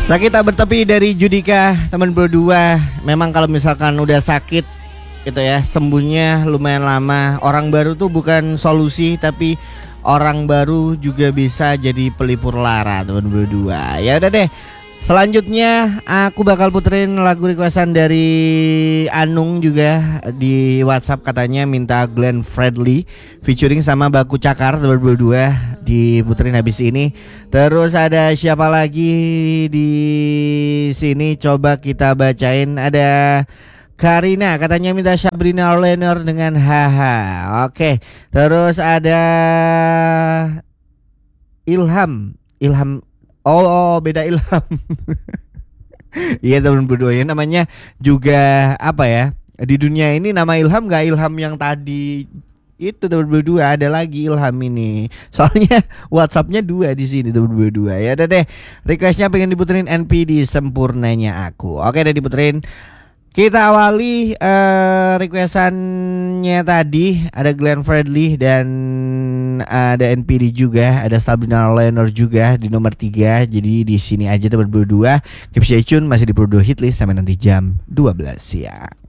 Sakit tak bertepi dari Judika, teman berdua. Memang kalau misalkan udah sakit gitu ya, sembuhnya lumayan lama. Orang baru tuh bukan solusi, tapi orang baru juga bisa jadi pelipur lara, teman berdua. Ya udah deh. Selanjutnya aku bakal puterin lagu requestan dari Anung juga di WhatsApp, katanya minta Glenn Fredly featuring sama Baku Cakar berdua, diputerin habis ini. Terus ada siapa lagi di sini, coba kita bacain. Ada Karina katanya minta Sabrina Lenor dengan haha. Oke. Terus ada Ilham. Oh, beda Ilham. Iya teman berdua ya, namanya juga apa ya? Di dunia ini nama Ilham gak Ilham yang tadi itu, teman berdua ada lagi Ilham ini. Soalnya WhatsAppnya dua di sini, teman berdua. Ya udah deh, requestnya pengen diputerin NPD Sempurnanya Aku. Oke, udah diputerin. Kita awali requestannya tadi. Ada Glenn Fredly dan ada NPD juga, ada Sabrina Lenor juga di nomor 3. Jadi di sini aja teman berdua. Keep stay tune, masih di Pro 2 Hitlist sampai nanti jam 12 ya.